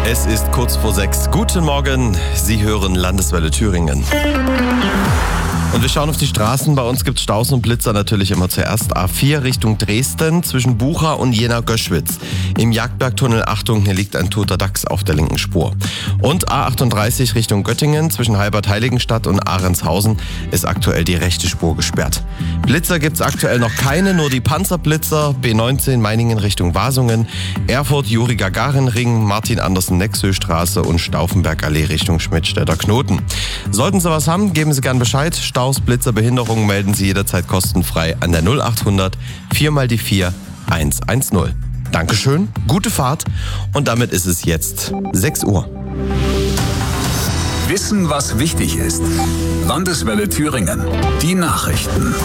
Es ist kurz vor 6. Guten Morgen, Sie hören Landeswelle Thüringen. Und wir schauen auf die Straßen. Bei uns gibt es Staus und Blitzer natürlich immer zuerst. A4 Richtung Dresden zwischen Bucha und Jena-Göschwitz. Im Jagdbergtunnel, Achtung, hier liegt ein toter Dachs auf der linken Spur. Und A38 Richtung Göttingen zwischen Halbert-Heiligenstadt und Ahrenshausen ist aktuell die rechte Spur gesperrt. Blitzer gibt es aktuell noch keine, nur die Panzerblitzer. B19 Meiningen Richtung Wasungen, Erfurt Juri-Gagarin-Ring, Martin-Andersen-Nexö-Straße und Stauffenberg-Allee Richtung Schmidtstädter Knoten. Sollten Sie was haben, geben Sie gern Bescheid. Staus, Blitzer, Behinderungen melden Sie jederzeit kostenfrei an der 0800 4x4 110. Dankeschön, gute Fahrt und damit ist es jetzt 6 Uhr. Wissen, was wichtig ist. Landeswelle Thüringen. Die Nachrichten.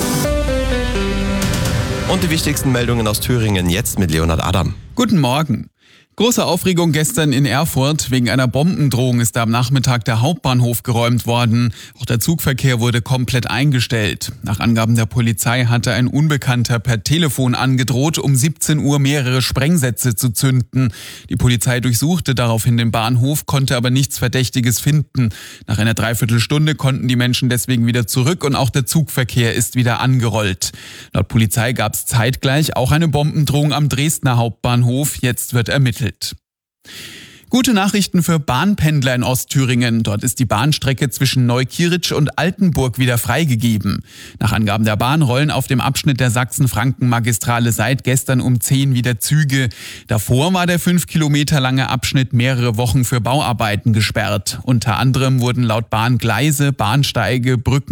Und die wichtigsten Meldungen aus Thüringen jetzt mit Leonhard Adam. Guten Morgen. Große Aufregung gestern in Erfurt. Wegen einer Bombendrohung ist am Nachmittag der Hauptbahnhof geräumt worden. Auch der Zugverkehr wurde komplett eingestellt. Nach Angaben der Polizei hatte ein Unbekannter per Telefon angedroht, um 17 Uhr mehrere Sprengsätze zu zünden. Die Polizei durchsuchte daraufhin den Bahnhof, konnte aber nichts Verdächtiges finden. Nach einer Dreiviertelstunde konnten die Menschen deswegen wieder zurück und auch der Zugverkehr ist wieder angerollt. Laut Polizei gab es zeitgleich auch eine Bombendrohung am Dresdner Hauptbahnhof. Jetzt wird ermittelt. Gute Nachrichten für Bahnpendler in Ostthüringen. Dort ist die Bahnstrecke zwischen Neukirch und Altenburg wieder freigegeben. Nach Angaben der Bahn rollen auf dem Abschnitt der Sachsen-Franken-Magistrale seit gestern um 10 wieder Züge. Davor war der 5 Kilometer lange Abschnitt mehrere Wochen für Bauarbeiten gesperrt. Unter anderem wurden laut Bahn Gleise, Bahnsteige, Brücken